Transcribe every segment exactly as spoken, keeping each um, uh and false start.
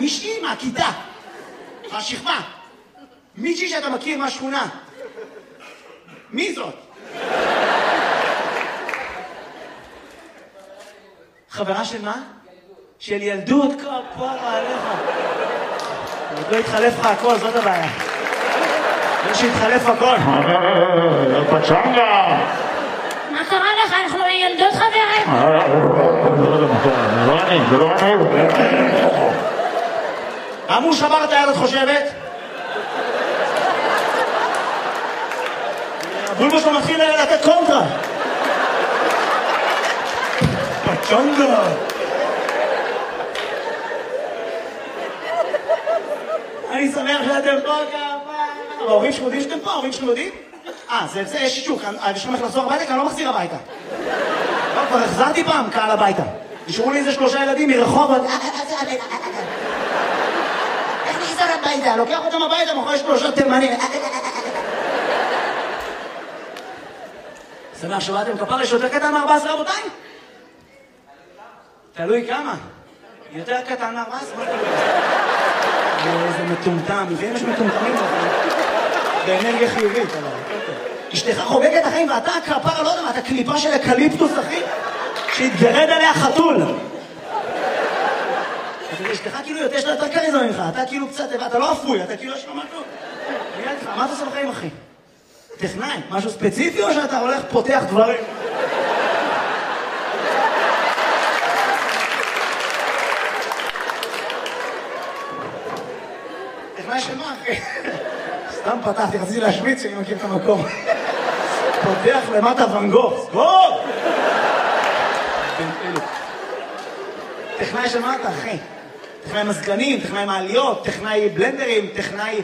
מישהי מהכיתה, מהשכבה. מישהי שאתה מכיר מהשכונה. מי זאת? חברה של מה? של ילדות, כפרה עליך. עוד לא התחלף לך הכל, זאת הבעיה. לא שהתחלף הכל. פצ'נגה! מה קרה לך? אנחנו ילדות חברים. זה לא אני, זה לא אני. אמרו שבר את היד, את חושבת? הבולבוס לא מתחיל לתת קונטרה. פצ'נגה! אני שמח שאתם פה כמה... ההורים שלך יודעים שאתם פה? ההורים שלך יודעים? אה, זה יש שישוק, יש לכם איך לחזור הביתה? כי אני לא מחזיר הביתה. לא, כבר החזרתי פעם קהל הביתה. נשארו לי איזה שלושה ילדים מרחוב... איך נחזר הביתה? לוקח אותם הביתה, מאחורי שלושה תימנים. שמח שבאתם, כפר יש יותר קטן מ-ארבע עשרה רבותיי? תלוי כמה. יותר קטן מ-ארבע עשרה? איזה מטומטם, לפעמים יש מטומטמים באנרגיה חיובית, אבל... אשתך חוגגת החיים ואתה כפרה, לא יודע מה, אתה קליפה של אקליפטוס, אחי, שהתגרד עליה חתול. אשתך כאילו יותר שאתה יותר קריזמה ממך, אתה כאילו קצת, אתה לא אפוי, אתה כאילו יש לו משהו. מה אתה עושה בחיים, אחי? טכנאי, משהו ספציפי או שאתה הולך פותח דברים? טכנאי של מה, אחי? סתם פתחתי, רציתי להשמיץ שאני מכיר את המקום. פותח למטה ון גוך. סגור! טכנאי של מה אתה, אחי? טכנאי מזגנים, טכנאי מעליות, טכנאי בלנדרים, טכנאי...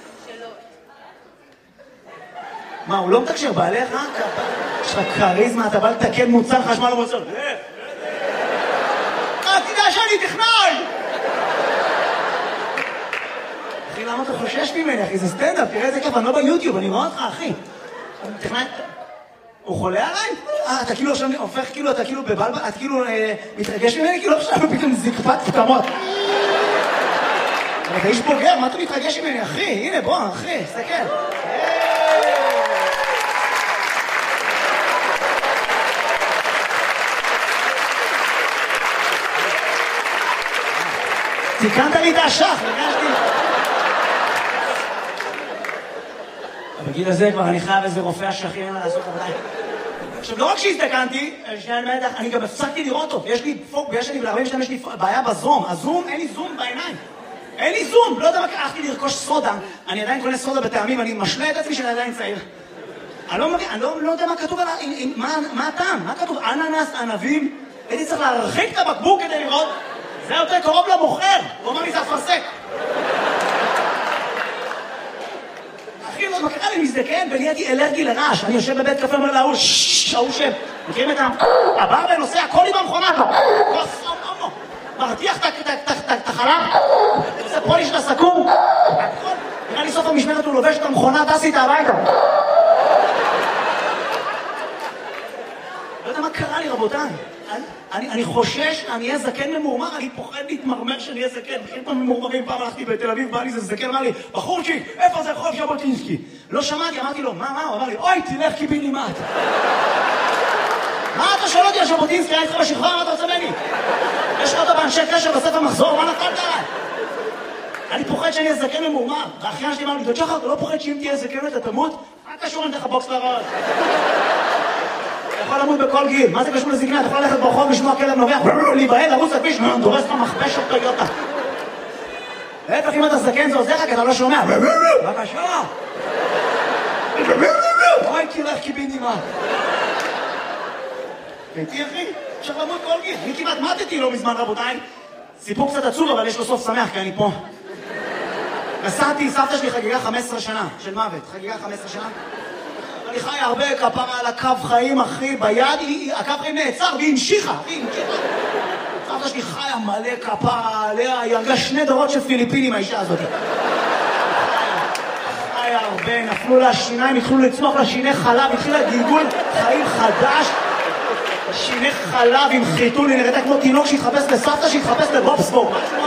מה, הוא לא מתקשר בעליך? יש לך קריזמה, אתה בא לתקן מוצר חשמל או מוצר. אה, תדע שאני טכנאי! אחי, למה אתה חושש ממני, אחי? זה סטנדאפ, תראה איזה כיף, אני לא ביוטיוב, אני רואה אותך, אחי. טכנאי... הוא חולה עליי? אה, אתה כאילו עכשיו הופך, כאילו, אתה כאילו בבלבל, אתה כאילו מתרגש ממני, כאילו עכשיו פתאום זקפת פתמות. אבל אתה איש בוגר, מה אתה מתרגש ממני, אחי? הנה, בוא, אחי, סתכל. תיקנת לי את השח, הרגשתי. בגיל הזה כבר אני חייב איזה רופא השכים לעשות עבודה. עכשיו, לא רק שהזדקנתי, אני גם הפסקתי לראות אותו. יש לי פוק, ויש לי ב-ארבעים שנה, יש לי בעיה בזום. הזום, אין לי זום בעיניים. אין לי זום, לא יודע מה, הלכתי לרכוש סודה. אני עדיין קונה סודה בטעמים, אני משלה את עצמי שאני עדיין צעיר. אני לא מבין, אני לא יודע מה כתוב עליו, מה הטעם? מה כתוב? אננס, ענבים? הייתי צריך להרחיק את הבקבוק כדי לראות. זה יותר קרוב למוכר. הוא אומר לי, זה אפרסק. אחי, לא, מה קרה לי מזדקן ונהייתי אלרגי לרעש. אני יושב בבית קפה, אומר להוא, שהוא שם. מכירים את הבא ונוסע הכל עם המכונה. מרתיח את החלב. עושה פוליש לסכו"ם. נראה לי סוף המשמרת הוא לובש את המכונה, טסי את הביתה. לא יודע מה קרה לי, רבותיי. אני, אני חושש, אני אהיה זקן ממורמר, אני פוחד להתמרמר שאני אהיה זקן. בכיר פעם ממורמרים, פעם הלכתי בתל אביב, בא לי זה זקן, אמר לי, בחורצ'יק, איפה זה רחוב ז'בוטינסקי? לא שמעתי, אמרתי לו, מה, מה? הוא אמר לי, אוי, תלך קיבינימט. מה אתה שואל אותי על ז'בוטינסקי? היה איתך בשכבה, מה אתה רוצה ממני? יש לך אותו באנשי קשר בספר מחזור, מה נפלת עליי? אני פוחד שאני אהיה זקן ממורמר. והאחיין שלי אמר לי, דוד שחר, אתה לא פוחד שאם תהיה זקן אתה תמות? מה קשור אם תלך בוקס לראש? אתה יכול למות בכל גיל, מה זה קשור לזקנה? אתה יכול ללכת ברחוב, לשמוע כלב נובח, להיבהל, לרוץ לכביש, דורס לך מכבש או טיוטה. להפך, אם אתה זקן זה עוזר לך, כי אתה לא שומע. בבקשה! אוי, תלך קיבינימט. ביתי אחי, אפשר למות כל גיל. אני כמעט מתתי לא מזמן, רבותיי. סיפור קצת עצוב, אבל יש לו סוף שמח, כי אני פה. נסעתי, סבתא שלי חגיגה חמש עשרה שנה של מוות, חגיגה חמש עשרה שנה. אני חי הרבה, כפרה על הקו חיים, אחי, ביד, הקו חיים נעצר, והיא המשיכה, היא המשיכה. סבתא שלי חיה מלא כפרה עליה, היא הרגה שני דורות של פיליפינים, האישה הזאת. חיה הרבה, נפלו לה שיניים, התחילו לצמוח לה שיני חלב, התחילה גלגול חיים חדש. שיני חלב עם חיתול, היא נראתה כמו תינוק שהתחפש לסבתא, שהתחפש לבובספורט.